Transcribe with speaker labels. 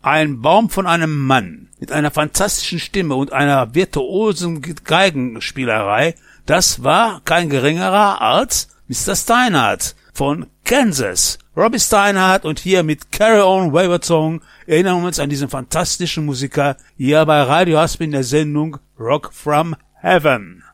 Speaker 1: Ein Baum von einem Mann mit einer fantastischen Stimme und einer virtuosen Geigenspielerei, das war kein geringerer als Mr. Steinhardt von Kansas. Robbie Steinhardt und hier mit Carry On Wayward Song erinnern wir uns an diesen fantastischen Musiker hier bei Radio Aspen in der Sendung Rock from Heaven.